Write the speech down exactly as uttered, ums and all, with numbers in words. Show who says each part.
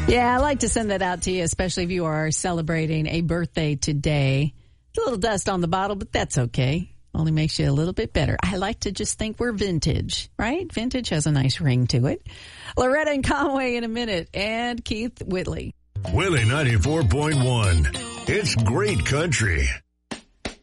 Speaker 1: Yeah, I like to send that out to you, especially if you are celebrating a birthday today. It's a little dust on the bottle, but that's okay. Only makes you a little bit better. I like to just think we're vintage, right? Vintage has a nice ring to it. Loretta and Conway in a minute, and Keith Whitley.
Speaker 2: Willie ninety-four point one. It's great country.